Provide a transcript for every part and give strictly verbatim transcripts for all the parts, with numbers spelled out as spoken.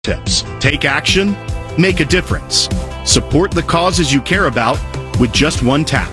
tips. Take action, make a difference. Support the causes you care about with just one tap.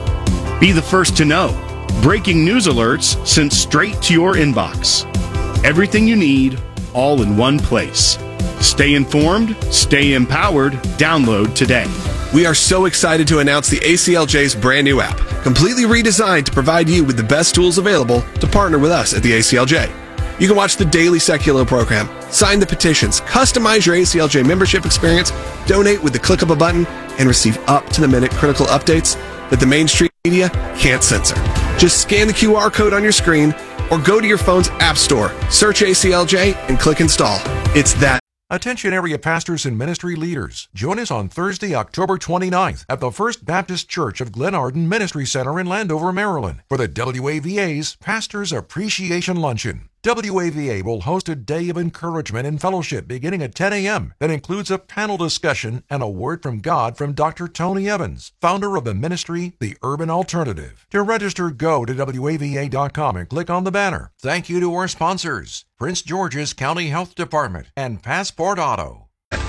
Be the first to know. Breaking news alerts sent straight to your inbox. Everything you need, all in one place. Stay informed, stay empowered. Download today. We are so excited to announce the A C L J's brand new app, completely redesigned to provide you with the best tools available to partner with us at the A C L J. You can watch the daily Secular program, sign the petitions, customize your A C L J membership experience, donate with the click of a button, and receive up-to-the-minute critical updates that the mainstream media can't censor. Just scan the Q R code on your screen or go to your phone's app store, search A C L J, and click install. It's that. Attention area pastors and ministry leaders. Join us on Thursday, October twenty-ninth at the First Baptist Church of Glenarden Ministry Center in Landover, Maryland for the W A V A's Pastors Appreciation Luncheon. W A V A will host a day of encouragement and fellowship beginning at ten a.m. that includes a panel discussion and a word from God from Doctor Tony Evans, founder of the ministry, The Urban Alternative. To register, go to W A V A dot com and click on the banner. Thank you to our sponsors, Prince George's County Health Department and Passport Auto.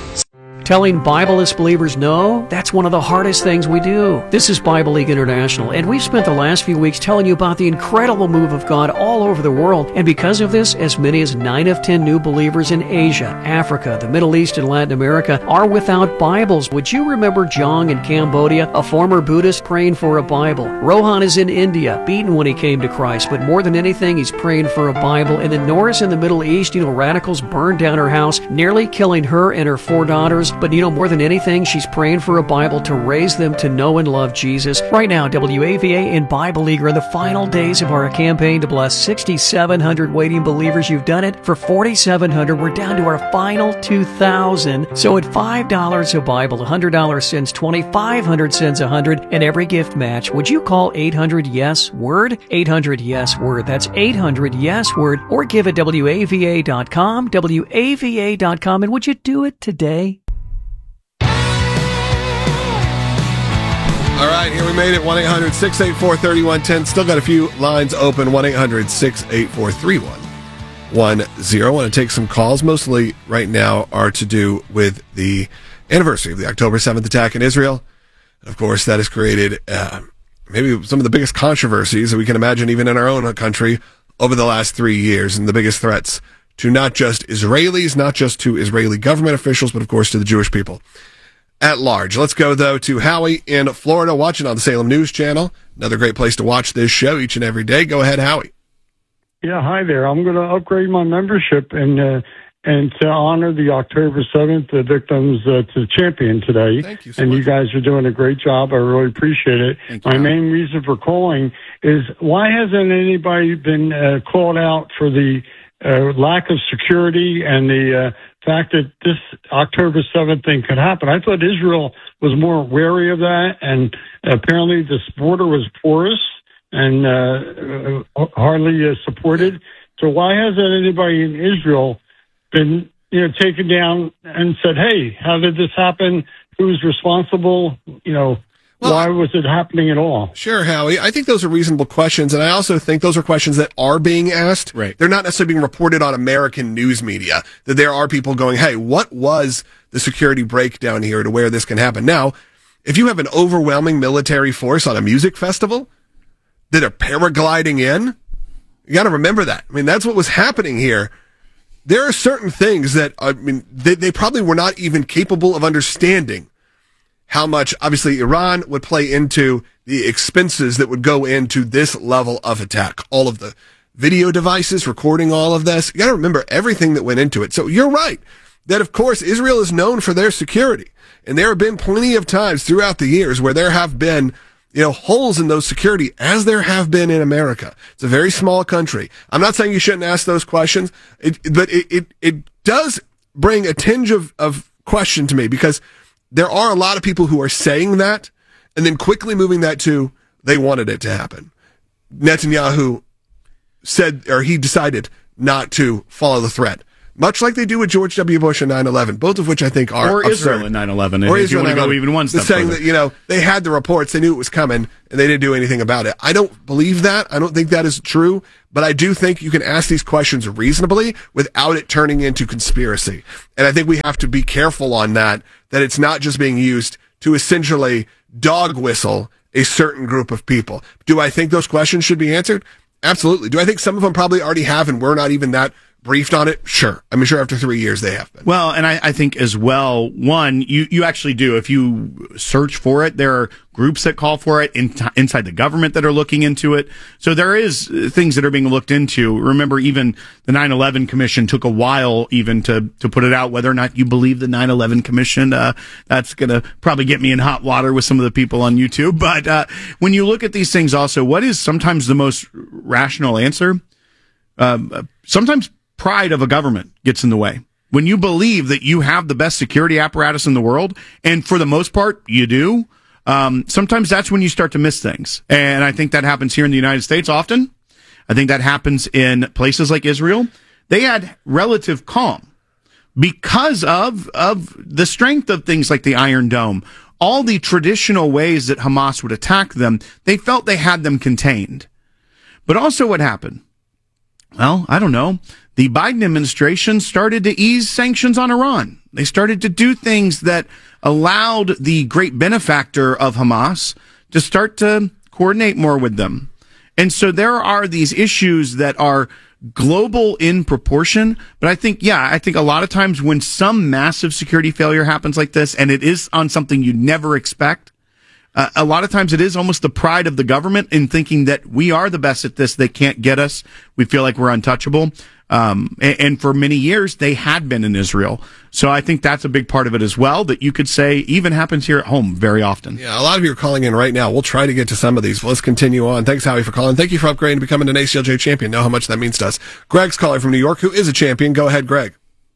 Telling Bibleist believers no, that's one of the hardest things we do. This is Bible League International, and we've spent the last few weeks telling you about the incredible move of God all over the world. And because of this, as many as nine of ten new believers in Asia, Africa, the Middle East, and Latin America are without Bibles. Would you remember Jong in Cambodia, a former Buddhist praying for a Bible? Rohan is in India, beaten when he came to Christ, but more than anything, he's praying for a Bible. And then Norris in the Middle East, you know, radicals burned down her house, nearly killing her and her four daughters. But you know, more than anything, she's praying for a Bible to raise them to know and love Jesus. Right now, W A V A and Bible League are in the final days of our campaign to bless six thousand seven hundred waiting believers. You've done it for four thousand seven hundred. We're down to our final two thousand. So at five dollars a Bible, one hundred dollars sends twenty, five hundred sends one hundred, and every gift match. Would you call eight hundred yes word? eight hundred yes word. That's eight hundred yes word. Or give at W A V A dot com, W A V A dot com. And would you do it today? All right, here we made it. one eight hundred six eight four three one one zero. Still got a few lines open. one eight hundred six eight four three one one zero. I want to take some calls. Mostly right now are to do with the anniversary of the October seventh attack in Israel. And of course, that has created uh, maybe some of the biggest controversies that we can imagine even in our own country over the last three years. And the biggest threats to not just Israelis, not just to Israeli government officials, but of course to the Jewish people at large. Let's go, though, to Howie in Florida, watching on the Salem News Channel. Another great place to watch this show each and every day. Go ahead, Howie. Yeah, hi there. I'm going to upgrade my membership and uh, and to honor the October seventh the victims uh, to the champion today. Thank you so and much. You guys are doing a great job. I really appreciate it. Thank you, my Howie. main reason for calling is why hasn't anybody been uh, called out for the uh, lack of security and the uh, fact that this October seventh thing could happen? I thought Israel was more wary of that, and apparently this border was porous and uh, hardly uh, supported. So why hasn't anybody in Israel been, you know, taken down and said, hey, how did this happen? Who's responsible? You know, Well, why was it happening at all? Sure, Howie. I think those are reasonable questions, and I also think those are questions that are being asked. Right. They're not necessarily being reported on American news media, that there are people going, hey, what was the security breakdown here to where this can happen? Now, if you have an overwhelming military force on a music festival that are paragliding in, you got to remember that. I mean, that's what was happening here. There are certain things that, I mean, they, they probably were not even capable of understanding how much, obviously, Iran would play into the expenses that would go into this level of attack. All of the video devices recording all of this. You got to remember everything that went into it. So you're right that, of course, Israel is known for their security. And there have been plenty of times throughout the years where there have been, you know, holes in those security, as there have been in America. It's a very small country. I'm not saying you shouldn't ask those questions, it, but it, it, it does bring a tinge of, of question to me, because there are a lot of people who are saying that and then quickly moving that to they wanted it to happen. Netanyahu said, or he decided not to follow the threat. much like they do with George W. Bush and nine eleven, both of which I think are or absurd. Israel and nine eleven. Or if Israel you want to go even one step saying further. that, you know, they had the reports, they knew it was coming, and they didn't do anything about it. I don't believe that. I don't think that is true, but I do think you can ask these questions reasonably without it turning into conspiracy. And I think we have to be careful on that, that it's not just being used to essentially dog whistle a certain group of people. Do I think those questions should be answered? Absolutely. Do I think some of them probably already have and we're not even that briefed on it? Sure. I'm sure after three years they have been. Well, and I, I think as well, one, you, you actually do. If you search for it, there are groups that call for it in, inside the government that are looking into it. So there is things that are being looked into. Remember, even the nine eleven Commission took a while even to, to put it out, whether or not you believe the nine eleven Commission. Uh, that's going to probably get me in hot water with some of the people on YouTube. But uh, when you look at these things also, what is sometimes the most rational answer? Um, sometimes pride of a government gets in the way. When you believe that you have the best security apparatus in the world, and for the most part, you do, um, sometimes that's when you start to miss things. And I think that happens here in the United States often. I think that happens in places like Israel. They had relative calm because of, of the strength of things like the Iron Dome. All the traditional ways that Hamas would attack them, they felt they had them contained. But also what happened? Well, I don't know. The Biden administration started to ease sanctions on Iran. They started to do things that allowed the great benefactor of Hamas to start to coordinate more with them. And so there are these issues that are global in proportion. But I think, yeah, I think a lot of times when some massive security failure happens like this, and it is on something you never expect, Uh, a lot of times it is almost the pride of the government in thinking that we are the best at this. They can't get us. We feel like we're untouchable. Um, and, and for many years, they had been in Israel. So I think that's a big part of it as well, that you could say even happens here at home very often. Yeah, a lot of you are calling in right now. We'll try to get to some of these. Let's continue on. Thanks, Howie, for calling. Thank you for upgrading to becoming an A C L J champion. Know how much that means to us. Greg's calling from New York, who is a champion. Go ahead, Greg.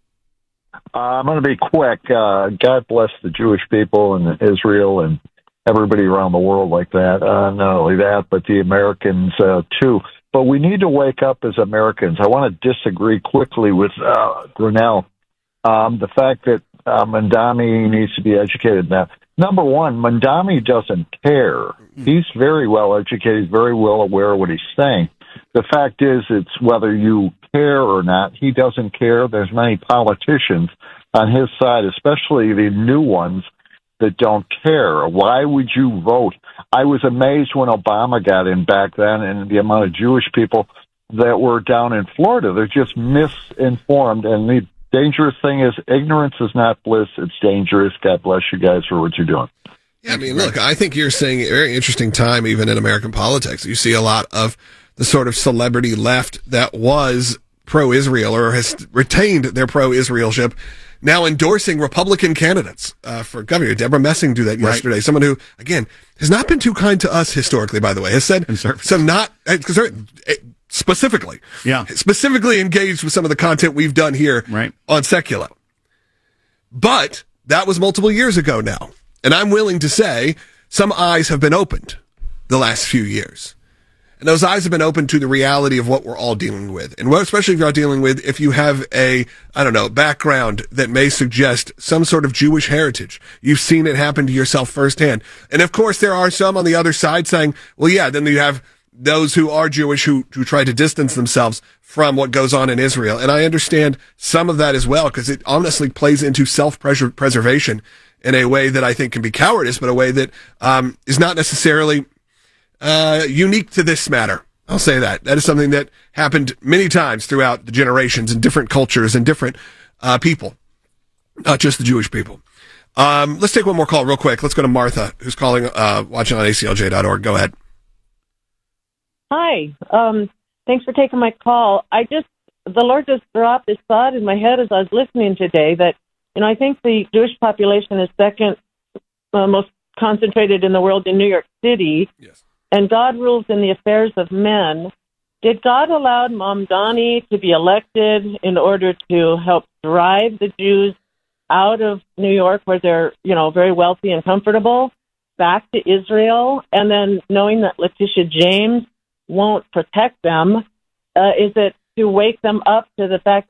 Uh, I'm going to be quick. Uh, God bless the Jewish people and Israel and everybody around the world like that. Uh, not only that, but the Americans, uh, too. But we need to wake up as Americans. I want to disagree quickly with uh, Grinnell. Um, the fact that uh, Mandami needs to be educated now. Number one, Mandami doesn't care. He's very well educated, very well aware of what he's saying. The fact is, it's whether you care or not. He doesn't care. There's many politicians on his side, especially the new ones, that don't care. Why would you vote? I was amazed when Obama got in back then and the amount of Jewish people that were down in Florida. They're just misinformed. And the dangerous thing is ignorance is not bliss. It's dangerous. God bless you guys for what you're doing. Yeah, I mean, look, I think you're saying a very interesting time even in American politics. You see a lot of the sort of celebrity left that was pro-Israel or has retained their pro-Israelship now endorsing Republican candidates uh, for governor. Deborah Messing do that yesterday. Right. Someone who, again, has not been too kind to us historically, by the way, has said some not specifically, yeah, specifically engaged with some of the content we've done here right. on Secular. But that was multiple years ago now. And I'm willing to say some eyes have been opened the last few years. And those eyes have been opened to the reality of what we're all dealing with. And especially if you're dealing with, if you have a, I don't know, background that may suggest some sort of Jewish heritage. You've seen it happen to yourself firsthand. And of course, there are some on the other side saying, well, yeah, then you have those who are Jewish who, who try to distance themselves from what goes on in Israel. And I understand some of that as well, because it honestly plays into self-preservation in a way that I think can be cowardice, but a way that um, is not necessarily Uh, unique to this matter. I'll say that. That is something that happened many times throughout the generations in different cultures and different uh, people, not just the Jewish people. Um, let's take one more call real quick. Let's go to Martha, who's calling, uh, watching on A C L J dot org. Go ahead. Hi. Um, thanks for taking my call. I just, the Lord just dropped this thought in my head as I was listening today that, you know, I think the Jewish population is second uh, most concentrated in the world in New York City. Yes. And God rules in the affairs of men. Did God allow Mamdani to be elected in order to help drive the Jews out of New York, where they're, you know, very wealthy and comfortable, back to Israel? And then knowing that Letitia James won't protect them, uh, is it to wake them up to the fact that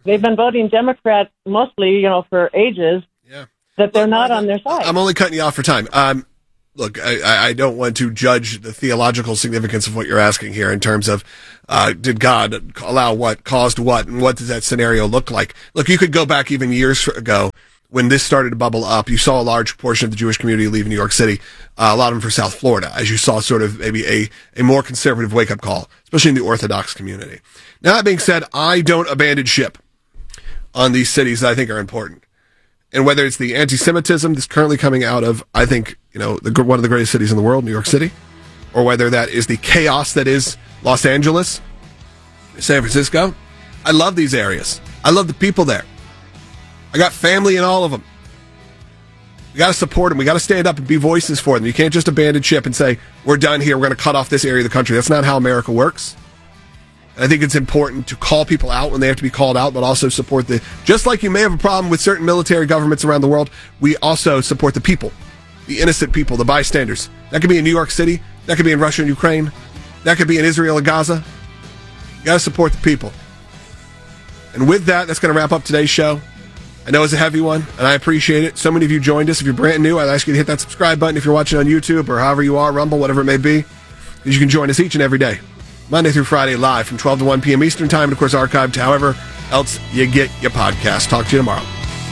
they've been voting Democrat mostly, you know, for ages. Yeah. That they're Look, not I- on their side. I'm only cutting you off for time. Um, look, I, I- I don't want to judge the theological significance of what you're asking here in terms of, uh, did God allow what, caused what, and what does that scenario look like? Look, you could go back even years ago when this started to bubble up. You saw a large portion of the Jewish community leave New York City, uh, a lot of them for South Florida, as you saw sort of maybe a, a more conservative wake-up call, especially in the Orthodox community. Now, that being said, I don't abandon ship on these cities that I think are important. And whether it's the anti-Semitism that's currently coming out of, I think, you know, the, one of the greatest cities in the world, New York City, or whether that is the chaos that is Los Angeles, San Francisco, I love these areas. I love the people there. I got family in all of them. We got to support them. We got to stand up and be voices for them. You can't just abandon ship and say, we're done here. We're going to cut off this area of the country. That's not how America works. And I think it's important to call people out when they have to be called out, but also support the, just like you may have a problem with certain military governments around the world, we also support the people, the innocent people, the bystanders. That could be in New York City. That could be in Russia and Ukraine. That could be in Israel and Gaza. You got to support the people. And with that, that's going to wrap up today's show. I know it's a heavy one, and I appreciate it. So many of you joined us. If you're brand new, I'd ask you to hit that subscribe button if you're watching on YouTube or however you are, Rumble, whatever it may be, because you can join us each and every day, Monday through Friday, live from twelve to one p.m. Eastern Time, and, of course, archived however else you get your podcast. Talk to you tomorrow.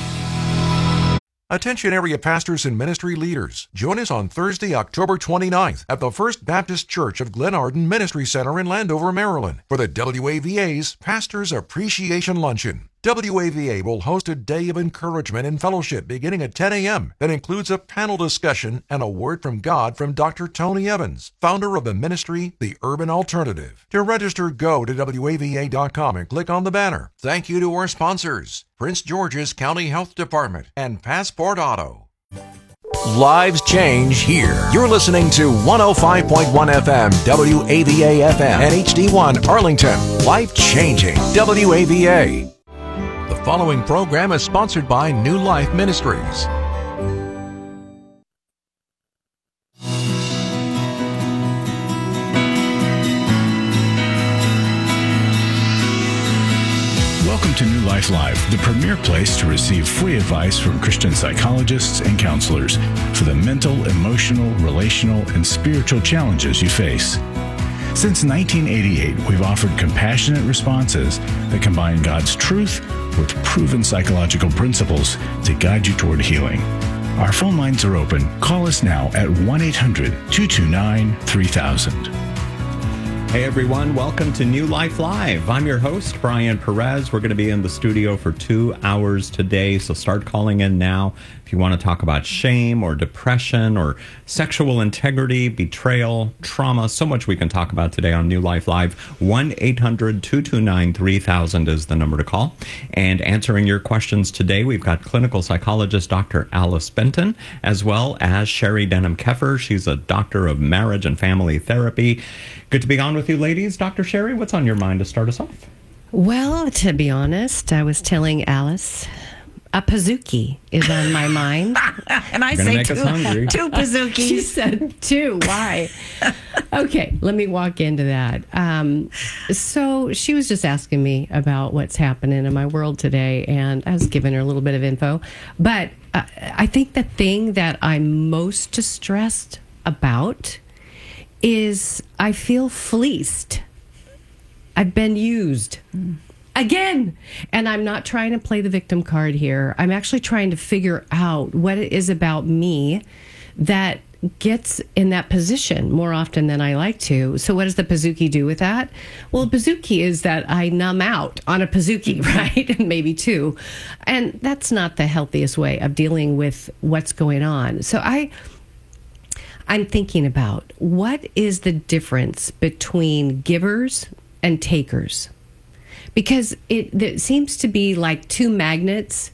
Attention area pastors and ministry leaders. Join us on Thursday, October twenty-ninth at the First Baptist Church of Glenarden Ministry Center in Landover, Maryland for the W A V A's Pastors Appreciation Luncheon. W A V A will host a day of encouragement and fellowship beginning at ten a.m. that includes a panel discussion and a word from God from Doctor Tony Evans, founder of the ministry The Urban Alternative. To register, go to W A V A dot com and click on the banner. Thank you to our sponsors, Prince George's County Health Department and Passport Auto. Lives change here. You're listening to one oh five point one F M, W A V A F M, and H D one Arlington. Life changing. W A V A. The following program is sponsored by New Life Ministries. Welcome to New Life Live, the premier place to receive free advice from Christian psychologists and counselors for the mental, emotional, relational, and spiritual challenges you face. Since nineteen eighty-eight, we've offered compassionate responses that combine God's truth with proven psychological principles to guide you toward healing. Our phone lines are open. Call us now at one eight hundred two two nine three thousand. Hey everyone, welcome to New Life Live. I'm your host, Brian Perez. We're going to be in the studio for two hours today, so start calling in now if you want to talk about shame or depression or sexual integrity, betrayal, trauma. So much we can talk about today on New Life Live. one eight hundred two two nine three thousand is the number to call. And answering your questions today, we've got clinical psychologist Doctor Alice Benton, as well as Sherry Denham-Keffer. She's a doctor of marriage and family therapy. Good to be on with you, ladies. Doctor Sherry, what's on your mind to start us off? Well, to be honest, I was telling Alice, a Pizookie is on my mind. And I You're gonna say make two, us hungry. two Pizookies. She said two. Why? Okay, let me walk into that. Um, so she was just asking me about what's happening in my world today, and I was giving her a little bit of info. But uh, I think the thing that I'm most distressed about is I feel fleeced. I've been used. Mm. Again. And I'm not trying to play the victim card here. I'm actually trying to figure out what it is about me that gets in that position more often than I like to. So what does the Pizookie do with that? Well, the Pizookie is that I numb out on a Pizookie, right? And maybe two. And that's not the healthiest way of dealing with what's going on. So I... I'm thinking about what is the difference between givers and takers? Because it, it seems to be like two magnets.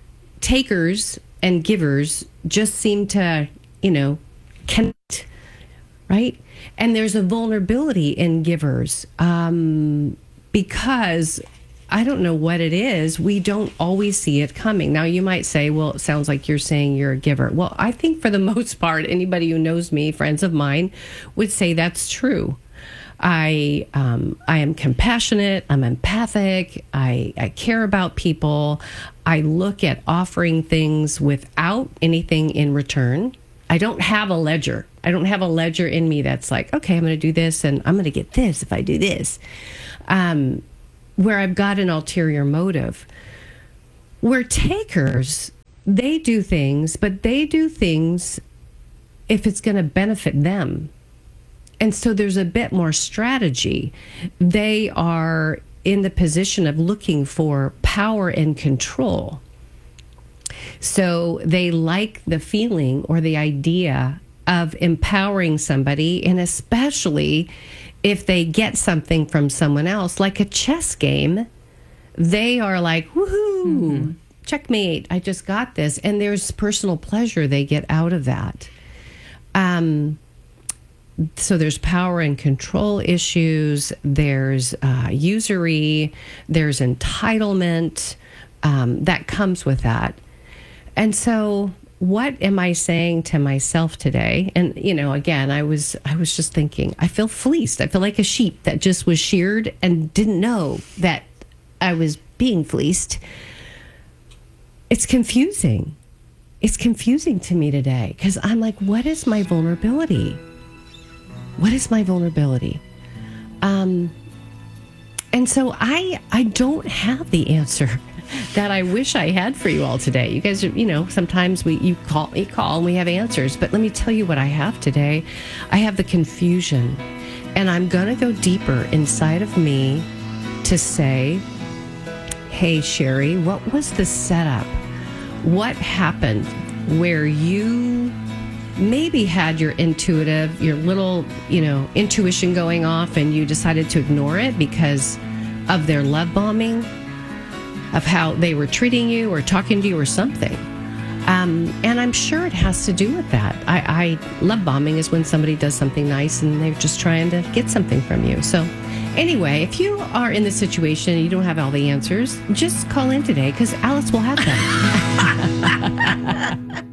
Takers and givers just seem to, you know, connect, right? And there's a vulnerability in givers um, because I don't know what it is. We don't always see it coming. Now, you might say, well, it sounds like you're saying you're a giver. Well, I think for the most part, anybody who knows me, friends of mine, would say that's true. I um, I am compassionate. I'm empathic. I, I care about people. I look at offering things without anything in return. I don't have a ledger. I don't have a ledger in me that's like, okay, I'm going to do this and I'm going to get this if I do this. Um, where I've got an ulterior motive. Where takers, they do things, but they do things if it's going to benefit them. And so there's a bit more strategy. They are in the position of looking for power and control. So they like the feeling or the idea of empowering somebody, and especially if they get something from someone else, like a chess game, they are like, woohoo, mm-hmm. checkmate, I just got this. And there's personal pleasure they get out of that. Um, so there's power and control issues, there's uh, usury, there's entitlement um, that comes with that. And so what am I saying to myself today? And, you know, again, I was I was just thinking, I feel fleeced. I feel like a sheep that just was sheared and didn't know that I was being fleeced. It's confusing. It's confusing to me today because I'm like, what is my vulnerability? What is my vulnerability? Um, and so I I don't have the answer that I wish I had for you all today. You guys are, you know, sometimes we you call me call and we have answers, but let me tell you what I have today. I have the confusion, and I'm going to go deeper inside of me to say, hey, Sherry, what was the setup? What happened where you maybe had your intuitive, your little, you know, intuition going off and you decided to ignore it because of their love bombing, of how they were treating you or talking to you or something. Um, and I'm sure it has to do with that. I, I love bombing is when somebody does something nice and they're just trying to get something from you. So anyway, if you are in this situation and you don't have all the answers, just call in today because Alice will have them.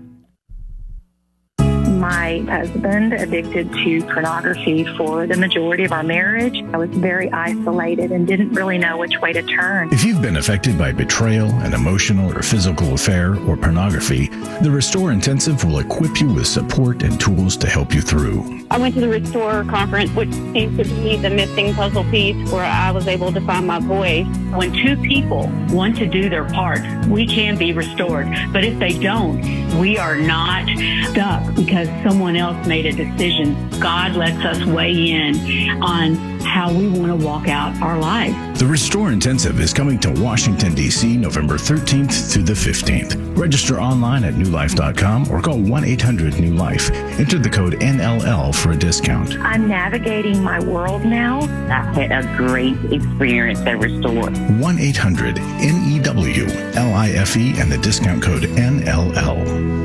My husband addicted to pornography for the majority of our marriage. I was very isolated and didn't really know which way to turn. If you've been affected by betrayal, an emotional or physical affair, or pornography, the Restore Intensive will equip you with support and tools to help you through. I went to the Restore conference, which seems to be the missing puzzle piece where I was able to find my voice. When two people want to do their part, we can be restored. But if they don't, we are not stuck because someone else made a decision. God lets us weigh in on how we want to walk out our life. The Restore Intensive is coming to Washington, D C November thirteenth through the fifteenth. Register online at new life dot com or call one eight hundred new life. Enter the code N L L for a discount. I'm navigating my world now. I had a great experience at Restore. one eight hundred N E W L I F E and the discount code N L L.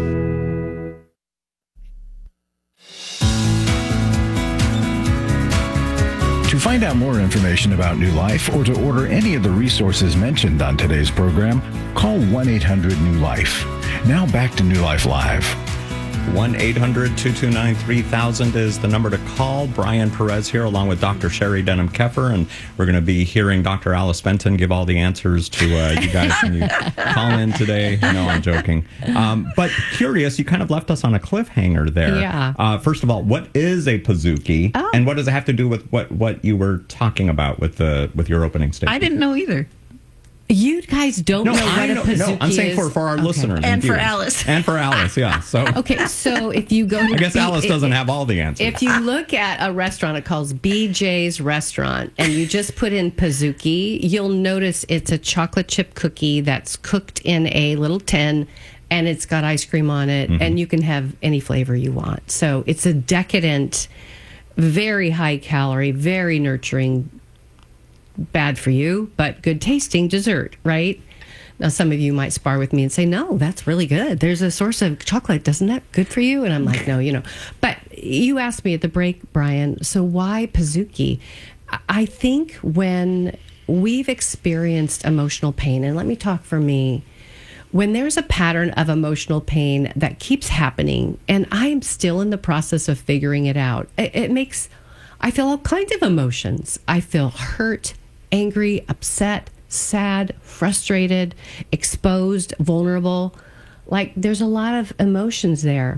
To find out more information about New Life or to order any of the resources mentioned on today's program, call one eight hundred new life. Now back to New Life Live. one eight hundred two two nine three thousand is the number to call. Brian Perez here along with Doctor Sherry Denham-Keffer, and we're going to be hearing Doctor Alice Benton give all the answers to uh, you guys when you call in today. No, I'm joking. Um, but curious, you kind of left us on a cliffhanger there. Yeah. Uh, first of all, what is a Pizookie? Oh. And what does it have to do with what, what you were talking about with the with your opening statement? I didn't know either. You guys don't no, know I what know, a Pizookie No, I'm saying is? for, for our Okay. listeners. And for viewers. Alice. And for Alice, yeah. So Okay, so if you go to I guess B- Alice doesn't if- have all the answers. If you look at a restaurant, it calls B J's Restaurant, and you just put in Pizookie, you'll notice it's a chocolate chip cookie that's cooked in a little tin, and it's got ice cream on it, Mm-hmm. and you can have any flavor you want. So it's a decadent, very high calorie, very nurturing, bad for you, but good tasting dessert, right? Now, some of you might spar with me and say, no, that's really good. There's a source of chocolate. Doesn't that good for you? And I'm like, no, you know. But you asked me at the break, Brian, so why Pizookie? I think when we've experienced emotional pain, and let me talk for me, when there's a pattern of emotional pain that keeps happening, and I am still in the process of figuring it out, it, it makes... I feel all kinds of emotions. I feel hurt, angry, upset, sad, frustrated, exposed, vulnerable. Like there's a lot of emotions there.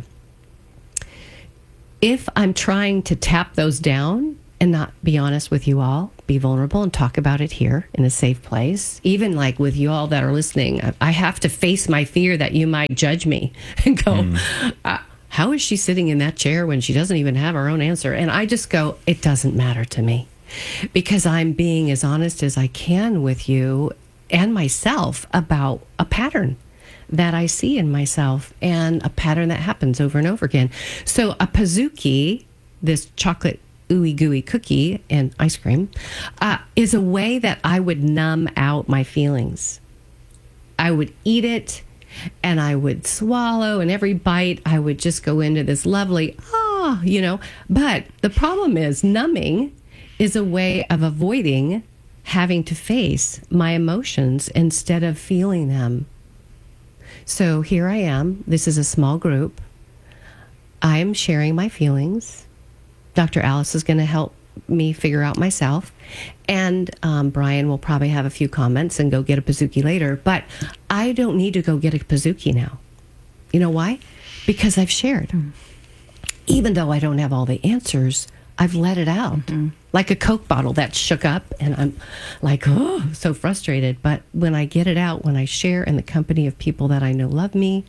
If I'm trying to tap those down and not be honest with you all, be vulnerable and talk about it here in a safe place, even like with you all that are listening, I have to face my fear that you might judge me and go, mm. uh, how is she sitting in that chair when she doesn't even have her own answer? And I just go, it doesn't matter to me because I'm being as honest as I can with you and myself about a pattern that I see in myself and a pattern that happens over and over again. So a Pizookie, this chocolate ooey gooey cookie and ice cream, uh, is a way that I would numb out my feelings. I would eat it and I would swallow, and every bite I would just go into this lovely, ah, you know. But the problem is numbing is a way of avoiding having to face my emotions instead of feeling them. So here I am. This is a small group. I am sharing my feelings. Doctor Alice is going to help me figure out myself. And um, Brian will probably have a few comments and go get a Pizookie later. But I don't need to go get a Pizookie now. You know why? Because I've shared. Mm. Even though I don't have all the answers, I've let it out. Mm-hmm. Like a Coke bottle that shook up. And I'm like, oh, so frustrated. But when I get it out, when I share in the company of people that I know love me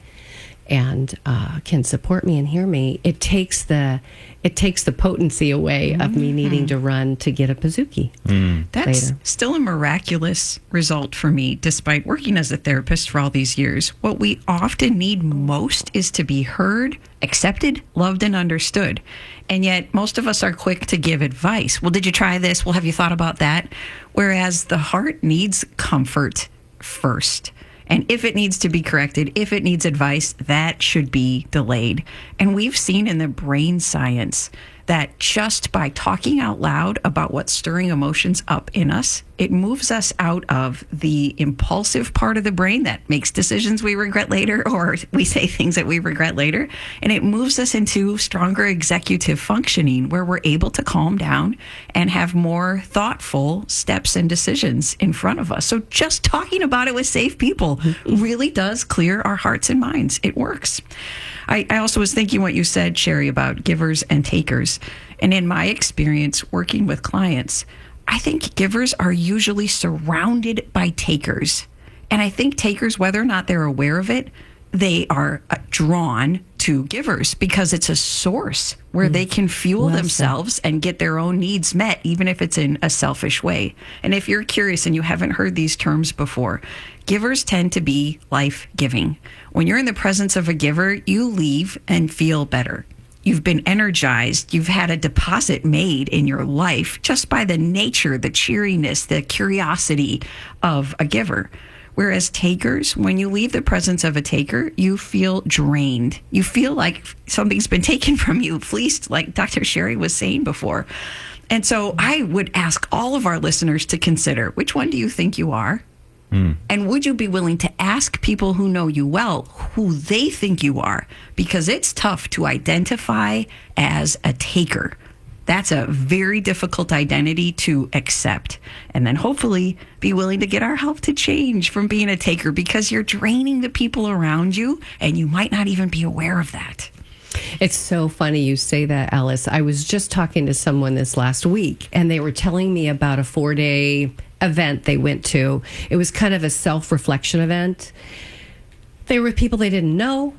and uh, can support me and hear me, it takes the it takes the potency away mm-hmm. of me needing to run to get a Pizookie. Mm. That's later. Still a miraculous result for me, despite working as a therapist for all these years. What we often need most is to be heard, accepted, loved, and understood. And yet most of us are quick to give advice. Well, did you try this? Well, have you thought about that? Whereas the heart needs comfort first. And if it needs to be corrected, if it needs advice, that should be delayed. And we've seen in the brain science that just by talking out loud about what's stirring emotions up in us, it moves us out of the impulsive part of the brain that makes decisions we regret later, or we say things that we regret later. And it moves us into stronger executive functioning where we're able to calm down and have more thoughtful steps and decisions in front of us. So just talking about it with safe people really does clear our hearts and minds. It works. I, I also was thinking what you said, Sherry, about givers and takers. And in my experience working with clients, I think givers are usually surrounded by takers. And I think takers, whether or not they're aware of it, they are drawn to givers because it's a source where mm. they can fuel well themselves said. and get their own needs met, even if it's in a selfish way. And if you're curious and you haven't heard these terms before, givers tend to be life-giving. When you're in the presence of a giver, you leave and feel better. You've been energized. You've had a deposit made in your life just by the nature, the cheeriness, the curiosity of a giver. Whereas takers, when you leave the presence of a taker, you feel drained. You feel like something's been taken from you, fleeced, like Doctor Sherry was saying before. And so I would ask all of our listeners to consider, which one do you think you are? Mm. And would you be willing to ask people who know you well who they think you are? Because it's tough to identify as a taker. That's a very difficult identity to accept. And then hopefully be willing to get our help to change from being a taker, because you're draining the people around you and you might not even be aware of that. It's so funny you say that, Alice. I was just talking to someone this last week and they were telling me about a four-day event they went to. It was kind of a self-reflection event. They were with people they didn't know,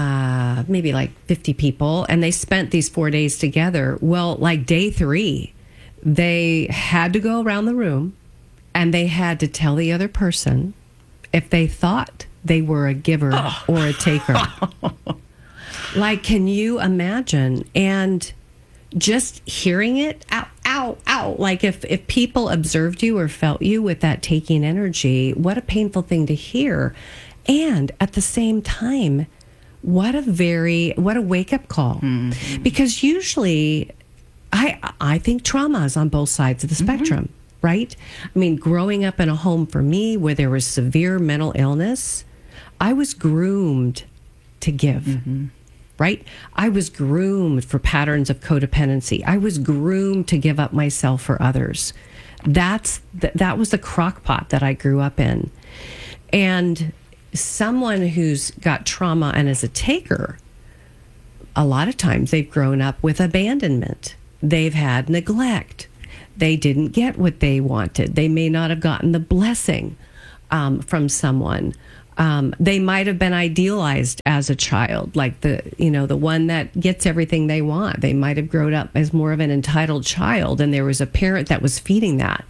uh, maybe like fifty people, and they spent these four days together. Well, like day three, they had to go around the room and they had to tell the other person if they thought they were a giver oh. or a taker. Like, can you imagine? And just hearing it, ow, ow, ow. Like if, if people observed you or felt you with that taking energy, what a painful thing to hear. And at the same time, what a very, what a wake-up call. Mm-hmm. Because usually, I I think trauma is on both sides of the spectrum, mm-hmm. right? I mean, growing up in a home for me where there was severe mental illness, I was groomed to give. Mm-hmm. right? I was groomed for patterns of codependency. I was groomed to give up myself for others. That's th- that was the crock pot that I grew up in. And someone who's got trauma and is a taker, a lot of times they've grown up with abandonment. They've had neglect. They didn't get what they wanted. They may not have gotten the blessing um, from someone. Um, they might have been idealized as a child, like the, you know, the one that gets everything they want. They might have grown up as more of an entitled child, and there was a parent that was feeding that.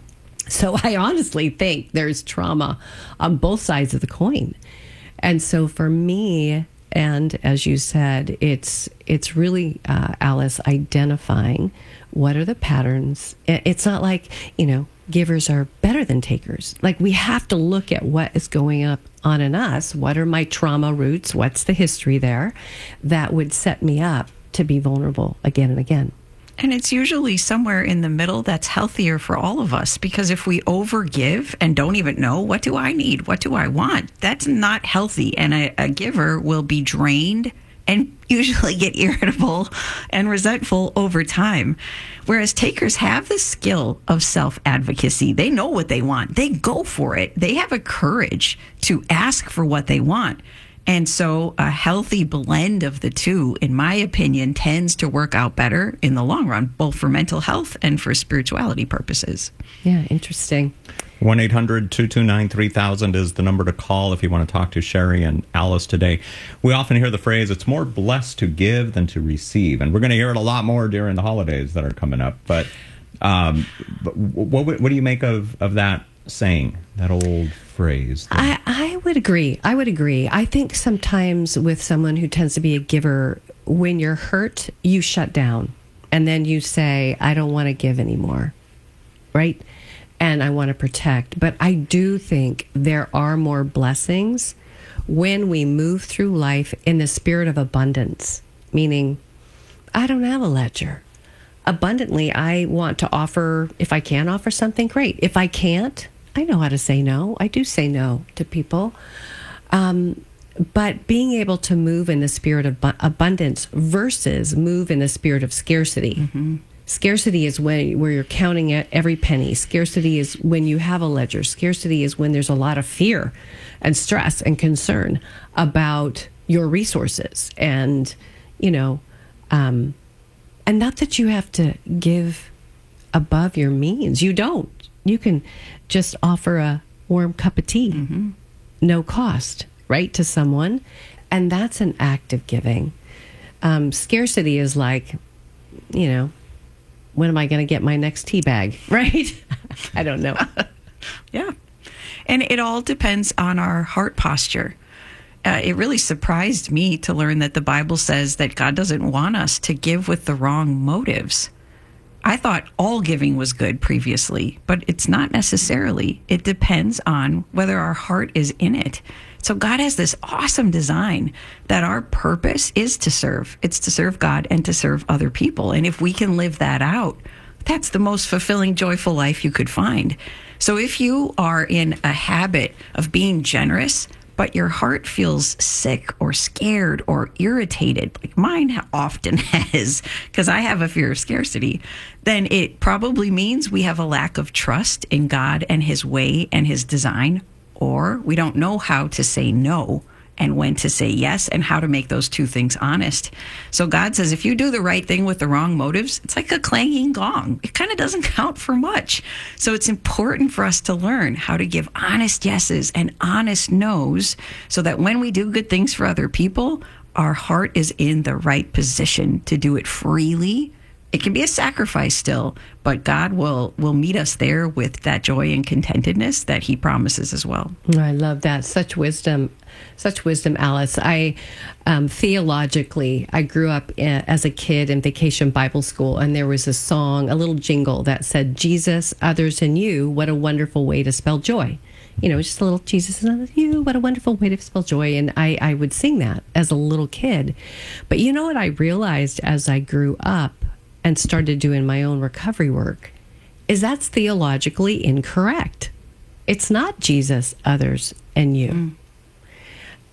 So I honestly think there's trauma on both sides of the coin. And so for me, and as you said, it's it's really, uh, Alice, identifying what are the patterns. It's not like, you know, givers are better than takers. Like, we have to look at what is going up on in us. What are my trauma roots? What's the history there that would set me up to be vulnerable again and again? And it's usually somewhere in the middle that's healthier for all of us, because if we overgive and don't even know, what do I need? What do I want? That's not healthy. And a, a giver will be drained and usually get irritable and resentful over time. Whereas takers have the skill of self-advocacy. They know what they want. They go for it. They have a courage to ask for what they want. And so a healthy blend of the two, in my opinion, tends to work out better in the long run, both for mental health and for spirituality purposes. Yeah, interesting. one eight hundred two two nine three thousand is the number to call if you want to talk to Sherry and Alice today. We often hear the phrase, it's more blessed to give than to receive. And we're going to hear it a lot more during the holidays that are coming up. But, um, but what, what do you make of, of that saying, that old phrase? I, I would agree. I would agree. I think sometimes with someone who tends to be a giver, when you're hurt, you shut down. And then you say, I don't want to give anymore. Right? And I want to protect. But I do think there are more blessings when we move through life in the spirit of abundance, meaning I don't have a ledger. Abundantly, I want to offer, if I can offer something, great. If I can't, I know how to say no. I do say no to people. Um, but being able to move in the spirit of bu- abundance versus move in the spirit of scarcity. Mm-hmm. Scarcity is when where you're counting at every penny. Scarcity is when you have a ledger. Scarcity is when there's a lot of fear and stress and concern about your resources. And, you know, um, and not that you have to give above your means. You don't. You can just offer a warm cup of tea, mm-hmm. no cost, right, to someone. And that's an act of giving. Um, scarcity is like, you know, when am I going to get my next tea bag, right? I don't know. Yeah. And it all depends on our heart posture. Uh, it really surprised me to learn that the Bible says that God doesn't want us to give with the wrong motives. I thought all giving was good previously, but it's not necessarily. It depends on whether our heart is in it. So God has this awesome design that our purpose is to serve. It's to serve God and to serve other people. And if we can live that out, that's the most fulfilling, joyful life you could find. So if you are in a habit of being generous, but your heart feels sick or scared or irritated, like mine often has, because I have a fear of scarcity, then it probably means we have a lack of trust in God and his way and his design, or we don't know how to say no and when to say yes and how to make those two things honest. So God says, if you do the right thing with the wrong motives, it's like a clanging gong. It kind of doesn't count for much. So it's important for us to learn how to give honest yeses and honest nos so that when we do good things for other people, our heart is in the right position to do it freely. It can be a sacrifice still, but God will will meet us there with that joy and contentedness that he promises as well. I love that. Such wisdom, such wisdom, Alice. I, um, theologically, I grew up in, as a kid in Vacation Bible School, and there was a song, a little jingle that said, Jesus, others, and you, what a wonderful way to spell joy. You know, just a little Jesus and others, you, what a wonderful way to spell joy. And I, I would sing that as a little kid. But you know what I realized as I grew up and started doing my own recovery work, is that's theologically incorrect. It's not Jesus, others, and you. Mm.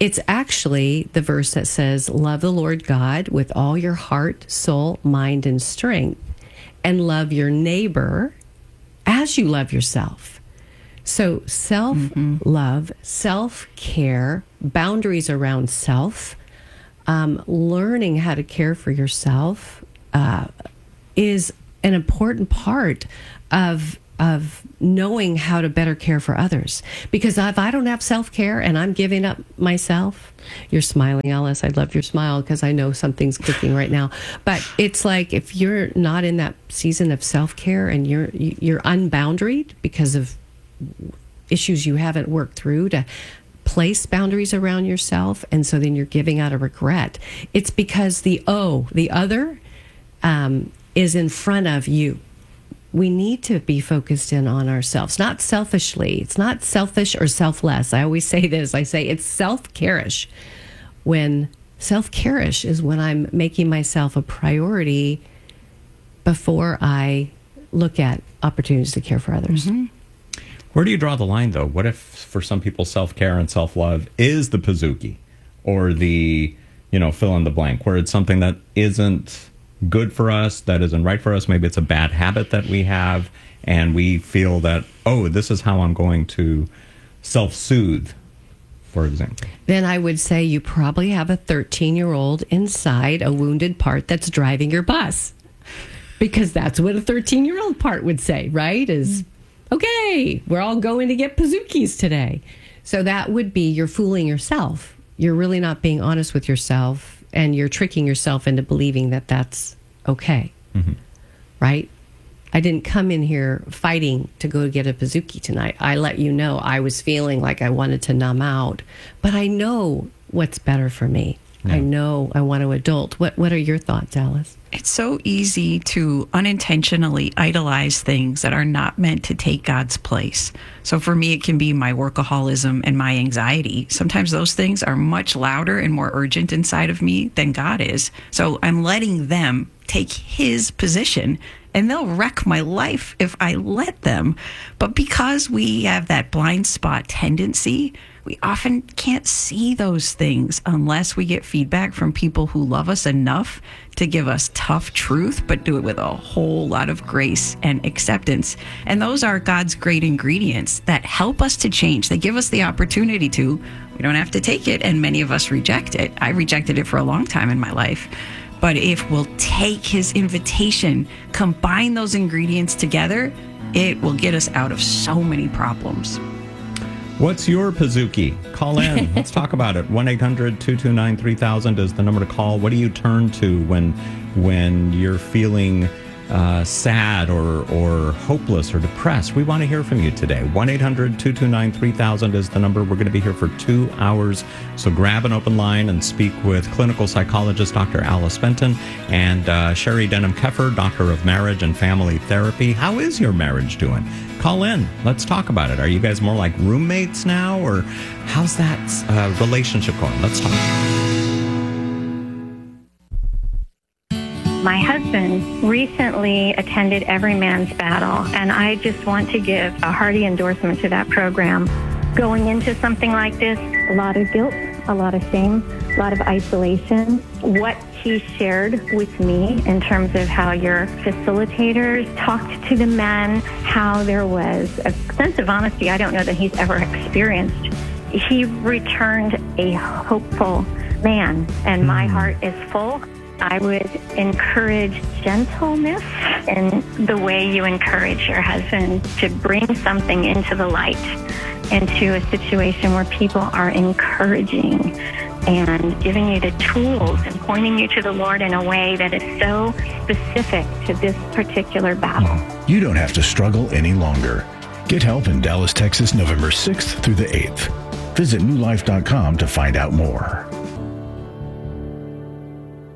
It's actually the verse that says, love the Lord God with all your heart, soul, mind, and strength, and love your neighbor as you love yourself. So self-love, mm-hmm. self-care, boundaries around self, um, learning how to care for yourself uh, is an important part of of knowing how to better care for others. Because if I don't have self-care and I'm giving up myself, you're smiling, Alice. I love your smile because I know something's cooking right now. But it's like if you're not in that season of self-care and you're you're unboundaried because of issues you haven't worked through to place boundaries around yourself, and so then you're giving out a regret. It's because the O, the other, um, is in front of you. We need to be focused in on ourselves, not selfishly. It's not selfish or selfless. I always say this. I say it's self-care-ish. When self-care-ish is when I'm making myself a priority before I look at opportunities to care for others. Mm-hmm. Where do you draw the line, though? What if, for some people, self-care and self-love is the Pizookie or the, you know, fill in the blank, where it's something that isn't good for us, that isn't right for us. Maybe it's a bad habit that we have, and we feel that, oh, this is how I'm going to self-soothe, for example. Then I would say you probably have a thirteen-year-old inside a wounded part that's driving your bus. Because that's what a thirteen-year-old part would say, right? Is, okay, we're all going to get Pizookies today. So that would be you're fooling yourself. You're really not being honest with yourself. And you're tricking yourself into believing that that's okay, mm-hmm. right? I didn't come in here fighting to go get a Pizookie tonight. I let you know I was feeling like I wanted to numb out, but I know what's better for me. Yeah. I know I want to adult. What What are your thoughts, Alice? It's so easy to unintentionally idolize things that are not meant to take God's place. So for me, it can be my workaholism and my anxiety. Sometimes those things are much louder and more urgent inside of me than God is. So I'm letting them take his position, and they'll wreck my life if I let them. But because we have that blind spot tendency, we often can't see those things unless we get feedback from people who love us enough to give us tough truth, but do it with a whole lot of grace and acceptance. And those are God's great ingredients that help us to change. They give us the opportunity to. We don't have to take it, and many of us reject it. I rejected it for a long time in my life. But if we'll take his invitation, combine those ingredients together, it will get us out of so many problems. What's your Pizookie? Call in. Let's talk about it. one eight hundred two two nine three thousand is the number to call. What do you turn to when when you're feeling uh, sad or, or hopeless or depressed? We want to hear from you today. one eight hundred two two nine three thousand is the number. We're going to be here for two hours. So grab an open line and speak with clinical psychologist Doctor Alice Benton and uh, Sherry Denham-Keffer, Doctor of Marriage and Family Therapy. How is your marriage doing? Call in. Let's talk about it. Are you guys more like roommates now, or how's that uh, relationship going? Let's talk. My husband recently attended Every Man's Battle, and I just want to give a hearty endorsement to that program. Going into something like this, a lot of guilt, a lot of shame, a lot of isolation. What he shared with me in terms of how your facilitators talked to the men, how there was a sense of honesty I don't know that he's ever experienced. He returned a hopeful man, and my heart is full. I would encourage gentleness in the way you encourage your husband to bring something into the light, into a situation where people are encouraging and giving you the tools and pointing you to the Lord in a way that is so specific to this particular battle. You don't have to struggle any longer. Get help in Dallas, Texas, November sixth through the eighth. Visit new life dot com to find out more.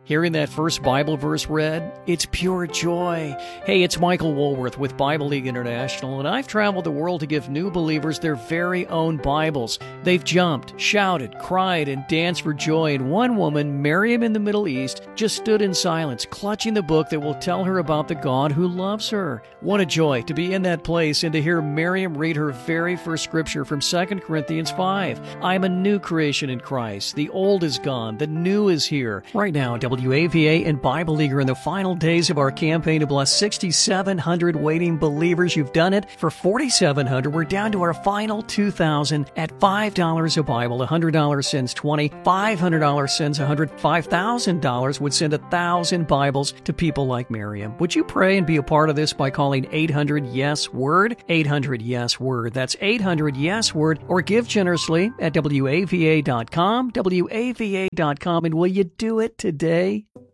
Hearing that first Bible verse read, it's pure joy. Hey, it's Michael Woolworth with Bible League International, and I've traveled the world to give new believers their very own Bibles. They've jumped, shouted, cried, and danced for joy, and one woman, Miriam in the Middle East, just stood in silence, clutching the book that will tell her about the God who loves her. What a joy to be in that place and to hear Miriam read her very first scripture from Second Corinthians five. I'm a new creation in Christ. The old is gone. The new is here. Right now, W A V A and Bible League are in the final days of our campaign to bless six thousand seven hundred waiting believers. You've done it for four thousand seven hundred. We're down to our final two thousand at five dollars a Bible. one hundred dollars sends twenty. five hundred dollars sends one hundred. five thousand dollars would send one thousand Bibles to people like Miriam. Would you pray and be a part of this by calling eight hundred yes word? eight hundred yes word. That's eight hundred yes word. Or give generously at W A V A dot com. W A V A dot com. And will you do it today?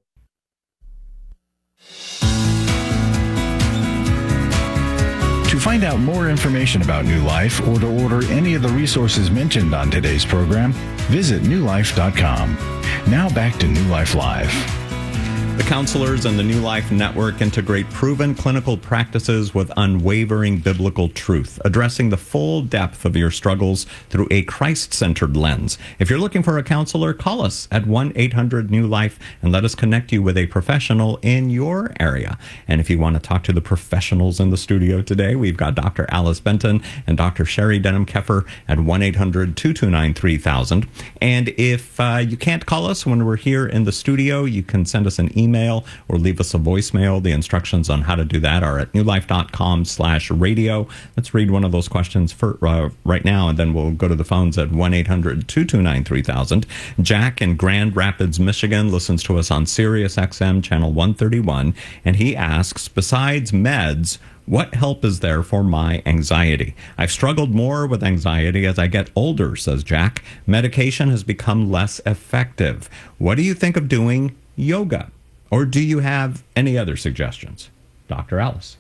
To find out more information about New Life or to order any of the resources mentioned on today's program, visit new life dot com. Now back to New Life Live. The counselors and the New Life Network integrate proven clinical practices with unwavering biblical truth, addressing the full depth of your struggles through a Christ-centered lens. If you're looking for a counselor, call us at one eight hundred new life and let us connect you with a professional in your area. And if you want to talk to the professionals in the studio today, we've got Doctor Alice Benton and Doctor Sherry Denham-Keffer at one eight hundred two two nine three thousand. And if uh, you can't call us when we're here in the studio, you can send us an email email or leave us a voicemail. The instructions on how to do that are at new life dot com slash radio. Let's read one of those questions for uh, right now, and then we'll go to the phones at one eight hundred two two nine three thousand. Jack in Grand Rapids, Michigan listens to us on Sirius X M channel one thirty-one, and he asks, besides meds, what help is there for my anxiety? I've struggled more with anxiety as I get older, says Jack. Medication has become less effective. What do you think of doing yoga? Or do you have any other suggestions? Doctor Alice.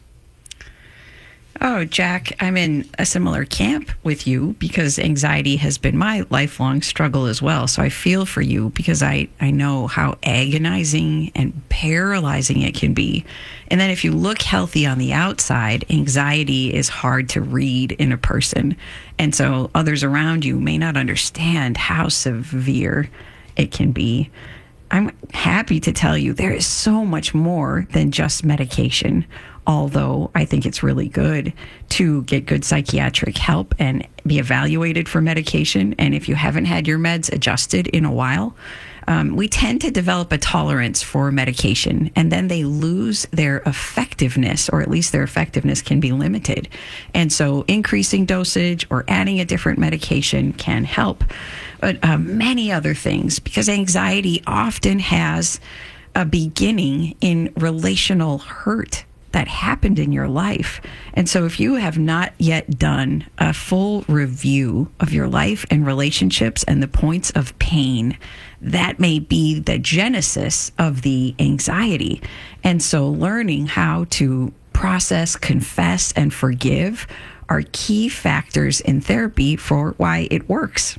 Oh, Jack, I'm in a similar camp with you because anxiety has been my lifelong struggle as well. So I feel for you because I, I know how agonizing and paralyzing it can be. And then if you look healthy on the outside, anxiety is hard to read in a person. And so others around you may not understand how severe it can be. I'm happy to tell you there is so much more than just medication, although I think it's really good to get good psychiatric help and be evaluated for medication. And if you haven't had your meds adjusted in a while, um, we tend to develop a tolerance for medication, and then they lose their effectiveness, or at least their effectiveness can be limited. And so increasing dosage or adding a different medication can help. But uh, many other things, because anxiety often has a beginning in relational hurt that happened in your life. And so if you have not yet done a full review of your life and relationships and the points of pain, that may be the genesis of the anxiety. And so learning how to process, confess, and forgive are key factors in therapy for why it works.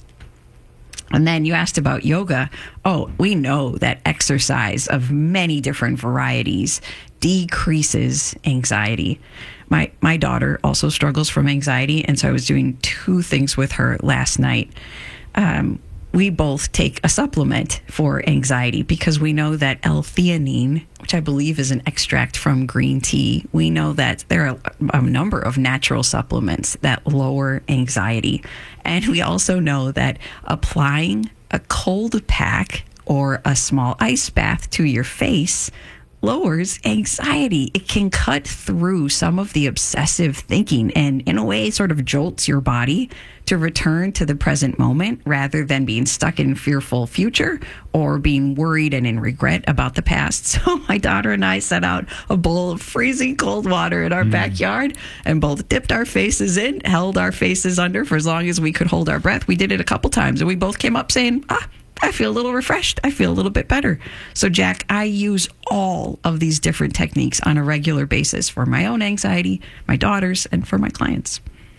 And then you asked about yoga. Oh, we know that exercise of many different varieties decreases anxiety. My my daughter also struggles from anxiety, and so I was doing two things with her last night. Um, we both take a supplement for anxiety because we know that L-theanine, which I believe is an extract from green tea, we know that there are a number of natural supplements that lower anxiety. And we also know that applying a cold pack or a small ice bath to your face lowers anxiety. It can cut through some of the obsessive thinking and in a way sort of jolts your body to return to the present moment rather than being stuck in fearful future or being worried and in regret about the past. So my daughter and I set out a bowl of freezing cold water in our mm. backyard and both dipped our faces in, held our faces under for as long as we could hold our breath. We did it a couple times and we both came up saying, ah, I feel a little refreshed. I feel a little bit better. So, Jack, I use all of these different techniques on a regular basis for my own anxiety, my daughter's, and for my clients.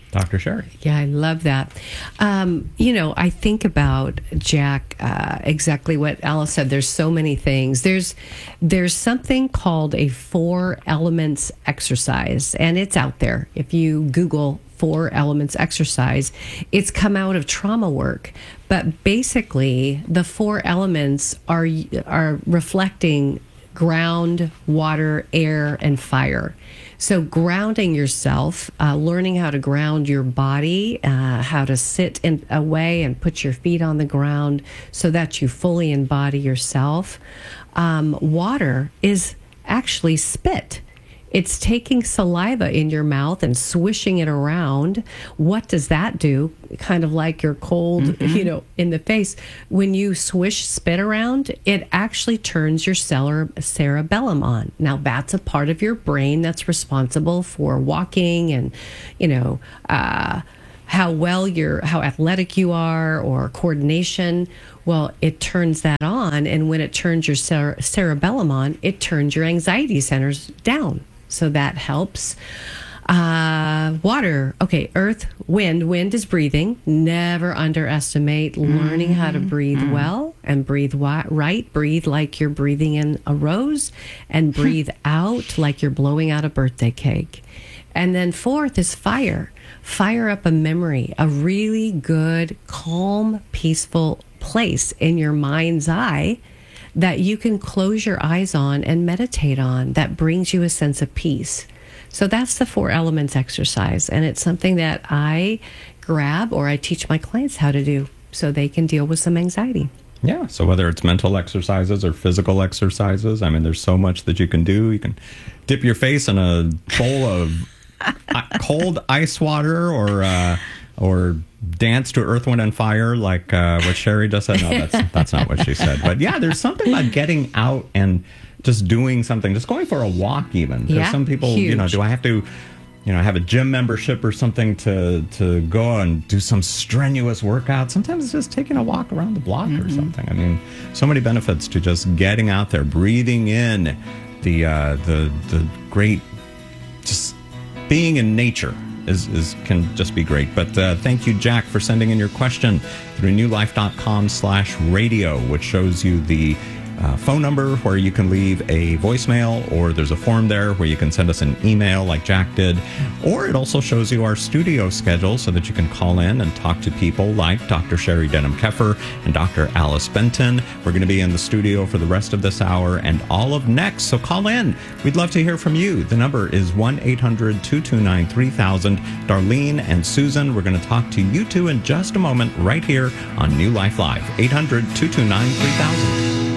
Doctor Sherry. Yeah, I love that. Um, you know, I think about, Jack, uh, exactly what Alice said. There's so many things. There's there's something called a four elements exercise, and it's out there. If you Google four elements exercise, it's come out of trauma work. But basically, the four elements are are reflecting ground, water, air, and fire. So grounding yourself, uh, learning how to ground your body, uh, how to sit in away and put your feet on the ground so that you fully embody yourself. Um, water is actually spit. It's taking saliva in your mouth and swishing it around. What does that do? Kind of like your cold, mm-hmm. you know, in the face. When you swish spit around, it actually turns your cere- cerebellum on. Now, that's a part of your brain that's responsible for walking and, you know, uh, how well you're, how athletic you are, or coordination. Well, it turns that on. And when it turns your cere- cerebellum on, it turns your anxiety centers down. So that helps. Uh, water. Okay, earth, wind. Wind is breathing. Never underestimate mm-hmm. learning how to breathe mm-hmm. well and breathe wi- right. Breathe like you're breathing in a rose, and breathe out like you're blowing out a birthday cake. And then fourth is fire. Fire up a memory, a really good, calm, peaceful place in your mind's eye that you can close your eyes on and meditate on, that brings you a sense of peace. So that's the four elements exercise. And it's something that I grab, or I teach my clients how to do so they can deal with some anxiety. Yeah. So whether it's mental exercises or physical exercises, I mean, there's so much that you can do. You can dip your face in a bowl of cold ice water, or, uh, or dance to Earth, Wind, and Fire, like uh, what Sherry just said. No, that's that's not what she said. But yeah, there's something about getting out and just doing something, just going for a walk even. Because yeah, some people, huge. you know, do I have to, you know, have a gym membership or something to, to go and do some strenuous workout? Sometimes it's just taking a walk around the block mm-hmm. or something. I mean, so many benefits to just getting out there, breathing in the uh, the the great, just being in nature. Is, is can just be great. But uh, thank you, Jack, for sending in your question through newlife.com slash radio, which shows you the uh, phone number where you can leave a voicemail, or there's a form there where you can send us an email like Jack did, or it also shows you our studio schedule so that you can call in and talk to people like Doctor Sherry Denham-Keffer and Doctor Alice Benton. We're going to be in the studio for the rest of this hour and all of next, so call in. We'd love to hear from you. The number is one eight hundred two two nine three thousand. Darlene and Susan, we're going to talk to you two in just a moment right here on New Life Live. eight hundred two two nine three thousand.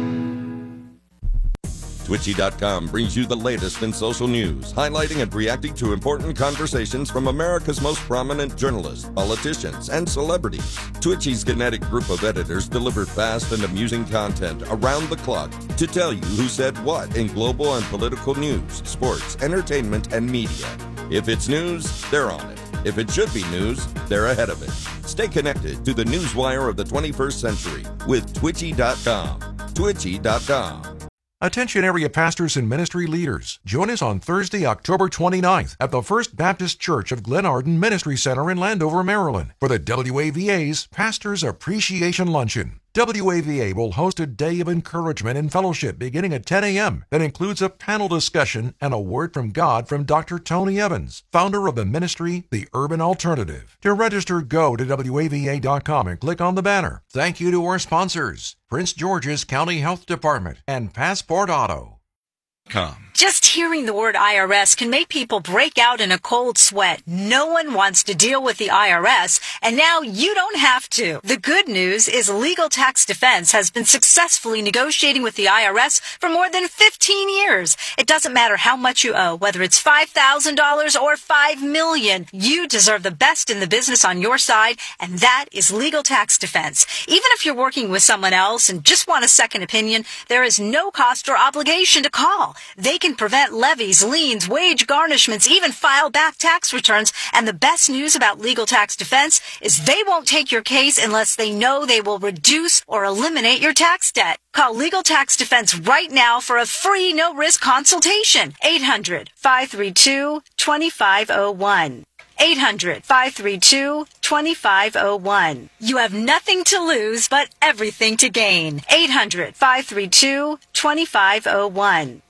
Twitchy dot com brings you the latest in social news, highlighting and reacting to important conversations from America's most prominent journalists, politicians, and celebrities. Twitchy's kinetic group of editors deliver fast and amusing content around the clock to tell you who said what in global and political news, sports, entertainment, and media. If it's news, they're on it. If it should be news, they're ahead of it. Stay connected to the newswire of the twenty-first century with Twitchy dot com. Twitchy dot com. Attention area pastors and ministry leaders. Join us on Thursday, October twenty-ninth at the First Baptist Church of Glenarden Ministry Center in Landover, Maryland for the W A V A's Pastors Appreciation Luncheon. W A V A will host a day of encouragement and fellowship beginning at ten a.m. that includes a panel discussion and a word from God from Doctor Tony Evans, founder of the ministry, The Urban Alternative. To register, go to W A V A dot com and click on the banner. Thank you to our sponsors, Prince George's County Health Department and Passport Auto. Com. Just hearing the word I R S can make people break out in a cold sweat. No one wants to deal with the I R S, and now you don't have to. The good news is Legal Tax Defense has been successfully negotiating with the I R S for more than fifteen years. It doesn't matter how much you owe, whether it's five thousand dollars or five million dollars. You deserve the best in the business on your side, and that is Legal Tax Defense. Even if you're working with someone else and just want a second opinion, there is no cost or obligation to call. They can prevent levies, liens, wage garnishments, even file back tax returns. And the best news about Legal Tax Defense is they won't take your case unless they know they will reduce or eliminate your tax debt. Call Legal Tax Defense right now for a free no-risk consultation. eight hundred, five three two, two five zero one. eight hundred, five three two, two five zero one. You have nothing to lose but everything to gain. eight hundred, five three two, two five zero one.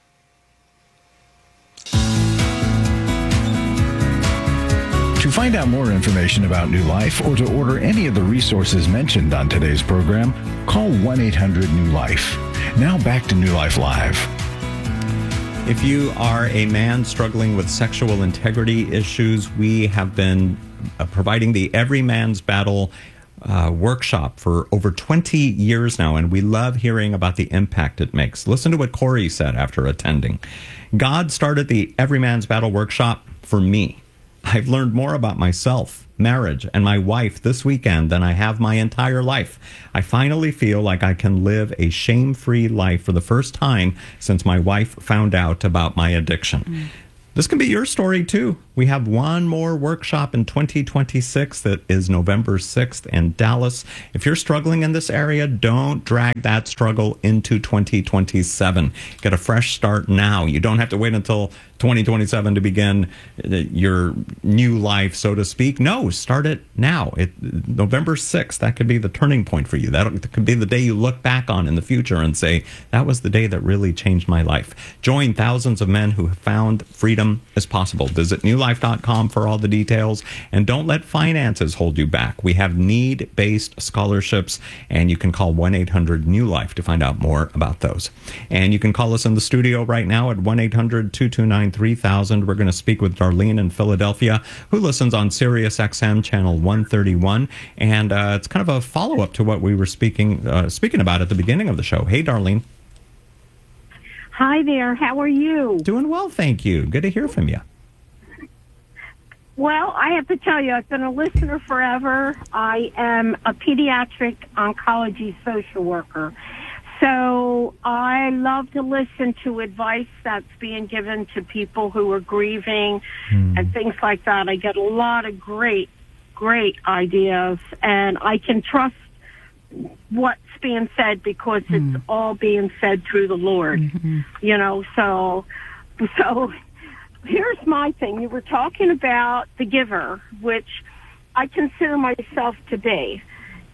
To find out more information about New Life or to order any of the resources mentioned on today's program, call one eight hundred new life. Now back to New Life Live. If you are a man struggling with sexual integrity issues, we have been uh, providing the Every Man's Battle uh, workshop for over twenty years now, and we love hearing about the impact it makes. Listen to what Corey said after attending. God started the Every Man's Battle workshop for me. I've learned more about myself, marriage, and my wife this weekend than I have my entire life. I finally feel like I can live a shame-free life for the first time since my wife found out about my addiction. Mm. This can be your story, too. We have one more workshop in twenty twenty-six that is November sixth in Dallas. If you're struggling in this area, don't drag that struggle into twenty twenty-seven. Get a fresh start now. You don't have to wait until twenty twenty-seven to begin your new life, so to speak. No, start it now. It, November sixth, that could be the turning point for you. That could be the day you look back on in the future and say, that was the day that really changed my life. Join thousands of men who have found freedom is possible. Visit new life dot com for all the details. And don't let finances hold you back. We have need-based scholarships, and you can call one eight hundred new life to find out more about those. And you can call us in the studio right now at one eight hundred two two nine three thousand. We're going to speak with Darlene in Philadelphia, who listens on Sirius X M channel one thirty-one. And uh, it's kind of a follow-up to what we were speaking uh, speaking about at the beginning of the show. Hey, Darlene. Hi there. How are you? Doing well, thank you. Good to hear from you. Well, I have to tell you, I've been a listener forever. I am a pediatric oncology social worker. So I love to listen to advice that's being given to people who are grieving mm. and things like that. I get a lot of great, great ideas, and I can trust what's being said because mm. it's all being said through the Lord. Mm-hmm. You know, so so here's my thing. You were talking about the giver, which I consider myself to be.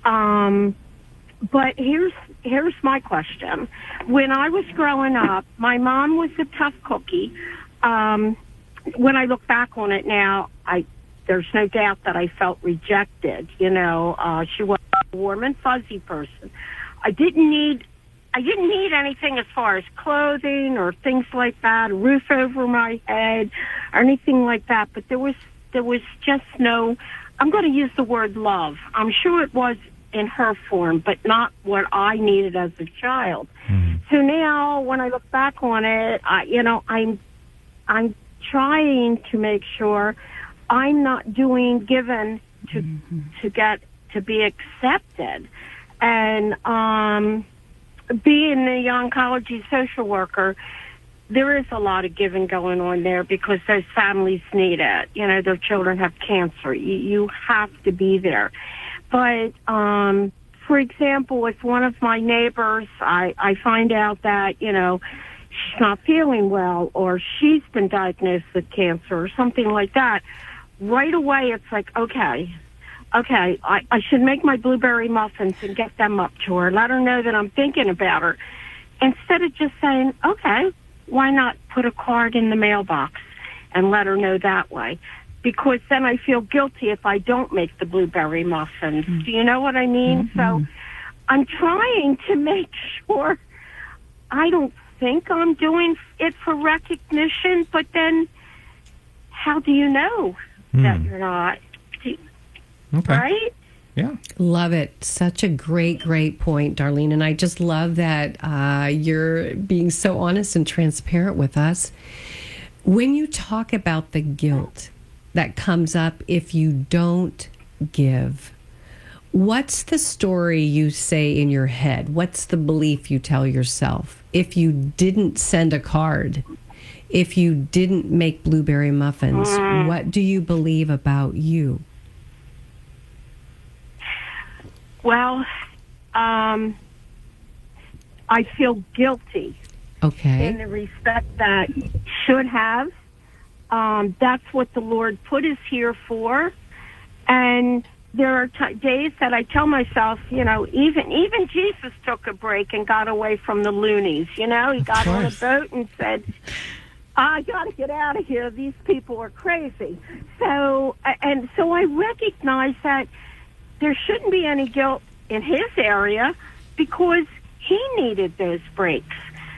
Um, but here's here's my question. When I was growing up, my mom was a tough cookie. Um, when I look back on it now, I there's no doubt that I felt rejected. You know, uh, she was a warm and fuzzy person. I didn't need I didn't need anything as far as clothing or things like that, a roof over my head or anything like that. But there was there was just no, I'm going to use the word love. I'm sure it was in her form, but not what I needed as a child. Mm. So now when I look back on it, I, you know, I'm I'm trying to make sure I'm not doing given to mm-hmm. to get to be accepted. And um being the oncology social worker, there is a lot of giving going on there because those families need it. You know, their children have cancer. You, you have to be there. But, um, for example, if one of my neighbors, I, I find out that, you know, she's not feeling well or she's been diagnosed with cancer or something like that, right away it's like, okay, okay, I, I should make my blueberry muffins and get them up to her, let her know that I'm thinking about her. Instead of just saying, okay, why not put a card in the mailbox and let her know that way? Because then I feel guilty if I don't make the blueberry muffins. Mm-hmm. Do you know what I mean? Mm-hmm. So I'm trying to make sure I don't think I'm doing it for recognition, but then how do you know mm. that you're not? Okay. Right? Yeah. Love it. Such a great, great point, Darlene. And I just love that uh, you're being so honest and transparent with us. When you talk about the guilt that comes up if you don't give, what's the story you say in your head? What's the belief you tell yourself? If you didn't send a card, if you didn't make blueberry muffins, mm. what do you believe about you? Well, um, I feel guilty. Okay. In the respect that should have, Um, that's what the Lord put us here for. And there are t- days that I tell myself, you know, even even Jesus took a break and got away from the loonies. You know, he got on a boat and said, I got to get out of here. These people are crazy. So, and so I recognize that there shouldn't be any guilt in his area because he needed those breaks.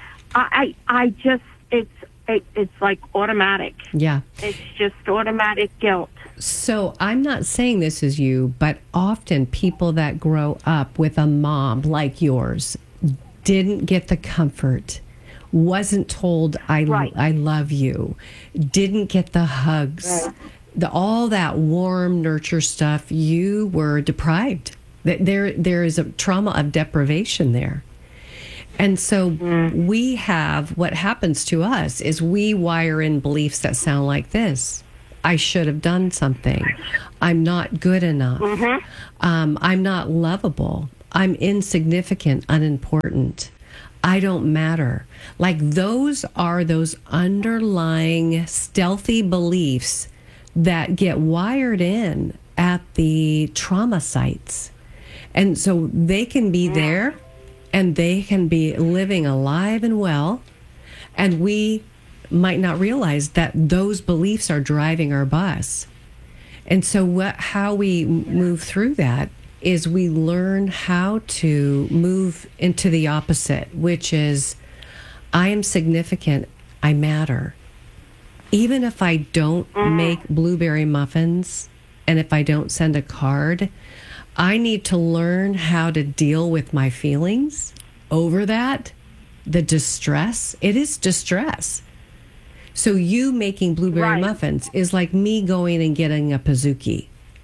I, I, I just, it's, it, it's like automatic. Yeah. It's just automatic guilt. So I'm not saying this is you, but often people that grow up with a mom like yours didn't get the comfort, wasn't told I Right. I love you, didn't get the hugs, Right. the all that warm nurture stuff. You were deprived. That there there is a trauma of deprivation there. And so we have, what happens to us is we wire in beliefs that sound like this. I should have done something. I'm not good enough. Um, I'm not lovable. I'm insignificant, unimportant. I don't matter. Like those are those underlying stealthy beliefs that get wired in at the trauma sites. And so they can be there and they can be living alive and well. And we might not realize that those beliefs are driving our bus. And so what, how we move through that is we learn how to move into the opposite, which is I am significant, I matter. Even if I don't make blueberry muffins and if I don't send a card, I need to learn how to deal with my feelings over that, the distress. It is distress. So you making blueberry Right. muffins is like me going and getting a Pizookie.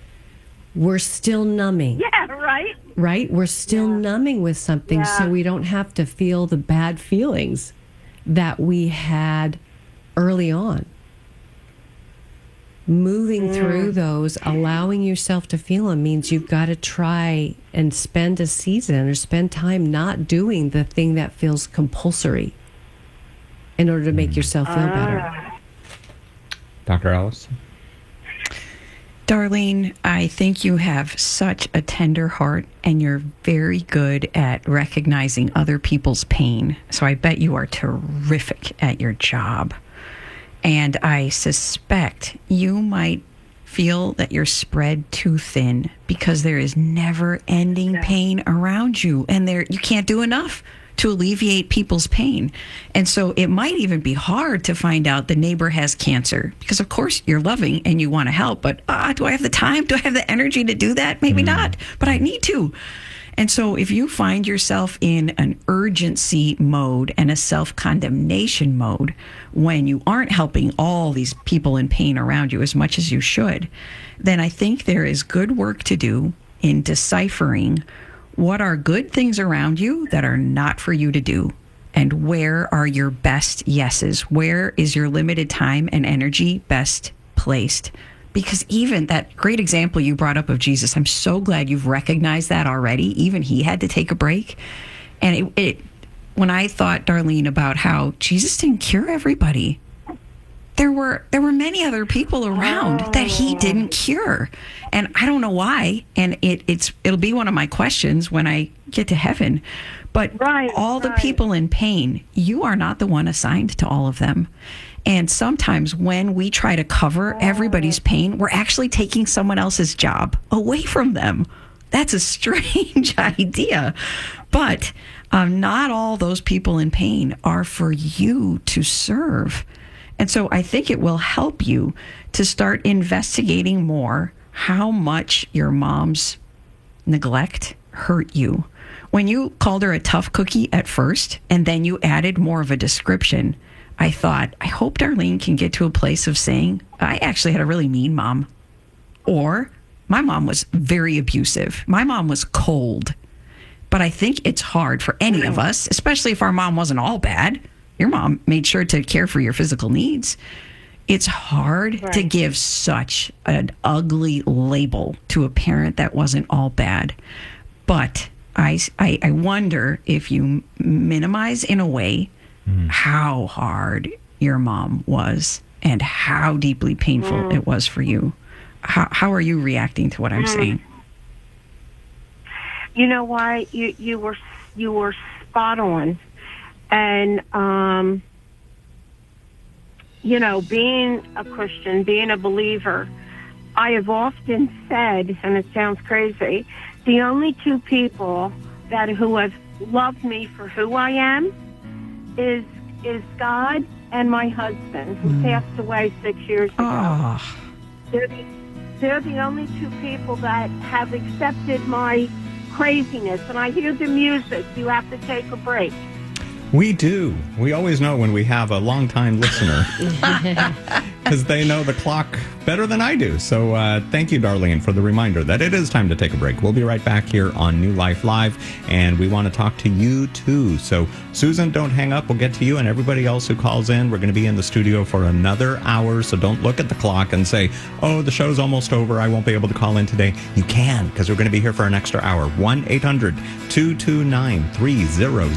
We're still numbing, Yeah, right? right? We're still numbing with something so Yeah. we don't have to feel the bad feelings that we had early on. Moving Mm. through those, allowing yourself to feel them means you've got to try and spend a season or spend time not doing the thing that feels compulsory in order to make yourself feel better. Doctor Ellis? Darlene, I think you have such a tender heart and you're very good at recognizing other people's pain. So I bet you are terrific at your job. And I suspect you might feel that you're spread too thin because there is never ending pain around you and there you can't do enough to alleviate people's pain. And so it might even be hard to find out the neighbor has cancer because of course you're loving and you want to help, but ah, do I have the time? Do I have the energy to do that? Maybe not, but I need to. And so if you find yourself in an urgency mode and a self-condemnation mode when you aren't helping all these people in pain around you as much as you should, then I think there is good work to do in deciphering what are good things around you that are not for you to do? And where are your best yeses? Where is your limited time and energy best placed? Because even that great example you brought up of Jesus, I'm so glad you've recognized that already. Even he had to take a break. And it, it when I thought, Darlene, about how Jesus didn't cure everybody, there were there were many other people around that he didn't cure, and I don't know why. And it it's it'll be one of my questions when I get to heaven. But right, all the right. people in pain, you are not the one assigned to all of them. And sometimes when we try to cover everybody's pain, we're actually taking someone else's job away from them. That's a strange idea. But um, not all those people in pain are for you to serve. And so I think it will help you to start investigating more how much your mom's neglect hurt you. When you called her a tough cookie at first, and then you added more of a description, I thought, I hope Darlene can get to a place of saying, I actually had a really mean mom. Or, my mom was very abusive. My mom was cold. But I think it's hard for any of us, especially if our mom wasn't all bad. Your mom made sure to care for your physical needs. It's hard Right. to give such an ugly label to a parent that wasn't all bad. But I, I, I wonder if you minimize in a way how hard your mom was and how deeply painful Mm. it was for you. How, how are you reacting to what I'm Mm. saying? You know why? You you were you were spot on, and um, you know, being a Christian, being a believer, I have often said, and it sounds crazy, the only two people that who have loved me for who I am is is God and my husband, who Mm. passed away six years ago. Oh. They're the, they're the only two people that have accepted my craziness. And I hear the music. You have to take a break. We do. We always know when we have a longtime listener because they know the clock better than I do. So uh, thank you, Darlene, for the reminder that it is time to take a break. We'll be right back here on New Life Live, and we want to talk to you too. So Susan, don't hang up. We'll get to you and everybody else who calls in. We're going to be in the studio for another hour, so don't look at the clock and say, oh, the show's almost over. I won't be able to call in today. You can, because we're going to be here for an extra hour. one eight hundred two two nine three zero